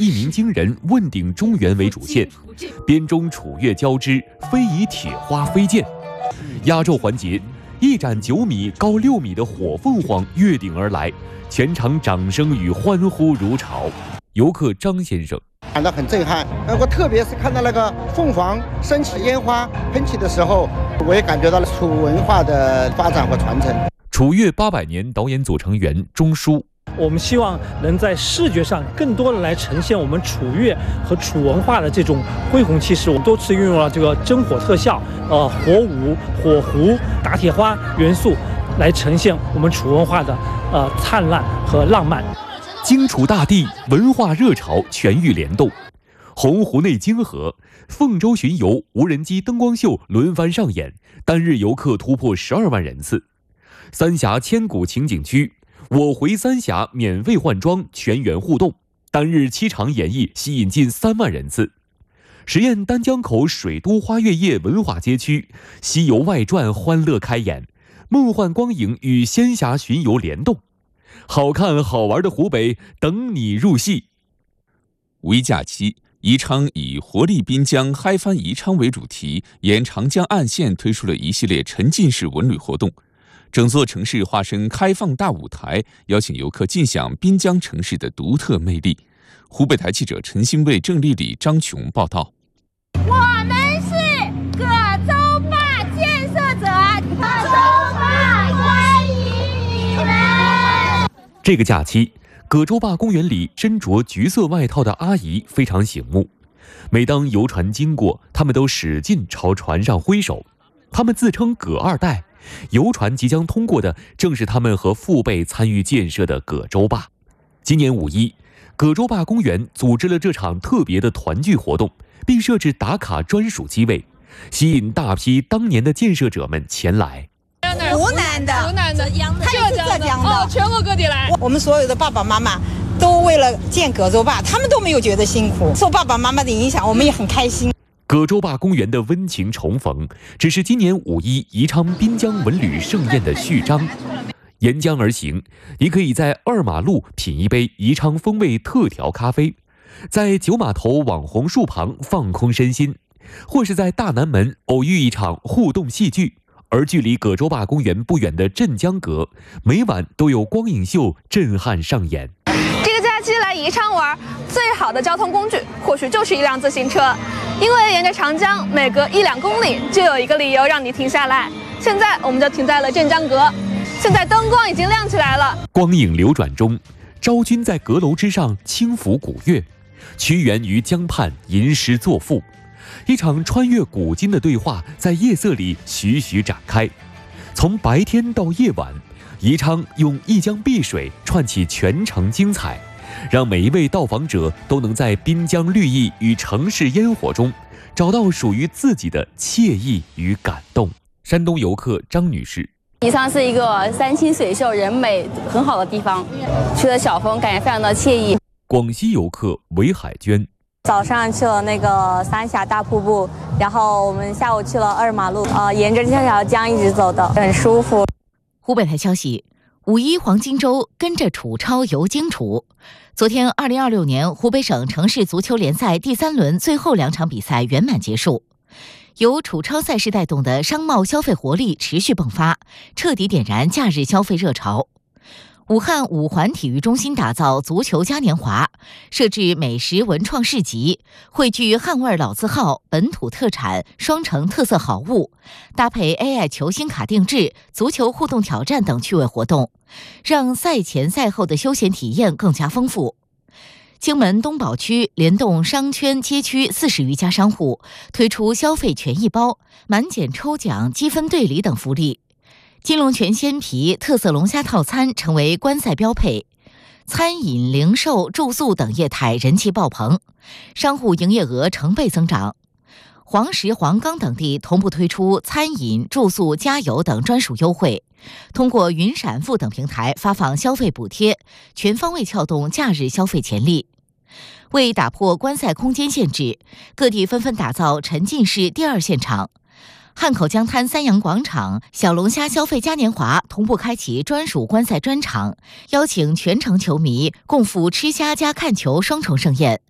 一鸣惊人、问鼎中原为主线，编钟楚乐交织，非以铁花飞溅。压轴环节，一盏9米、高6米的火凤凰跃顶而来，全场掌声与欢呼如潮。游客张先生感到很震撼，我特别是看到那个凤凰升起烟花喷起的时候，我也感觉到了楚文化的发展和传承。 楚乐800年导演组成员钟书， 我们希望能在视觉上更多的来呈现我们楚乐和楚文化的这种恢宏气势。我们多次运用了这个真火特效、火舞、火狐、打铁花元素，来呈现我们楚文化的灿烂和浪漫。 荆楚大地文化热潮全域联动，洪湖内泾河、凤洲巡游无人机灯光秀轮番上演，单日游客突破12万人次。三峡千古情景区我回三峡免费换装全员互动，单日7场演绎吸引近3万人次。实验丹江口水都花月夜文化街区西游外传欢乐开演，梦幻光影与仙峡巡游联动，好看好玩的湖北等你入戏。 五一假期，宜昌以活力滨江嗨翻宜昌为主题，沿长江岸线推出了一系列沉浸式文旅活动，整座城市化身开放大舞台，邀请游客尽享滨江城市的独特魅力。湖北台记者陈新卫、郑丽丽、张琼报道。 我们是葛洲坝建设者，葛洲坝欢迎你们。 这个假期，葛洲坝公园里身着橘色外套的阿姨非常醒目，每当游船经过，他们都使劲朝船上挥手。他们自称葛二代，游船即将通过的正是他们和父辈参与建设的葛洲坝。今年5一，葛洲坝公园组织了这场特别的团聚活动，并设置打卡专属机位，吸引大批当年的建设者们前来。 湖南的，他也是浙江的， 全国各地来。 我们所有的爸爸妈妈都为了建葛洲坝，他们都没有觉得辛苦，受爸爸妈妈的影响，我们也很开心。 葛洲坝公园的温情重逢，只是今年5一宜昌滨江文旅盛宴的序章。沿江而行，你可以在2马路品一杯宜昌风味特调咖啡，在9码头网红树旁放空身心，或是在大南门偶遇一场互动戏剧。而距离葛洲坝公园不远的镇江阁，每晚都有光影秀震撼上演。 这个假期来宜昌玩，最好的交通工具或许就是一辆自行车，因为沿着长江，每隔1-2公里就有一个理由让你停下来。现在我们就停在了镇江阁，现在灯光已经亮起来了。光影流转中，昭君在阁楼之上轻抚古乐，屈原于江畔吟诗作赋。一场穿越古今的对话在夜色里徐徐展开，从白天到夜晚，宜昌用一江碧水串起全城精彩，让每一位到访者都能在滨江绿意与城市烟火中找到属于自己的惬意与感动。山东游客张女士： 宜昌是一个山清水秀、人美很好的地方，吹着小风，感觉非常的惬意。 广西游客韦海娟： 早上去了那个三峡大瀑布，然后我们下午去了2马路，沿着这条江一直走的，很舒服。 湖北台消息：5一黄金周跟着楚超游荆楚。昨天2026年湖北省城市足球联赛第3轮最后2场比赛圆满结束，由楚超赛事带动的商贸消费活力持续迸发，彻底点燃假日消费热潮。武汉5环体育中心打造足球嘉年华，设置美食文创市集，汇聚汉味老字号、本土特产、双城特色好物，搭配 AI 球星卡定制、足球互动挑战等趣味活动，让赛前赛后的休闲体验更加丰富。荆门东宝区联动商圈街区40余家商户，推出消费权益包、满减抽奖、积分兑礼等福利。金龙泉鲜皮特色龙虾套餐成为观赛标配，餐饮、零售、住宿等业态人气爆棚，商户营业额成倍增长。黄石、黄冈等地同步推出餐饮、住宿、加油等专属优惠，通过云闪付等平台发放消费补贴，全方位撬动假日消费潜力。为打破观赛空间限制，各地纷纷打造沉浸式第2现场。汉口江滩三阳广场小龙虾消费嘉年华同步开启专属观赛专场，邀请全城球迷共赴吃虾加看球双重盛宴。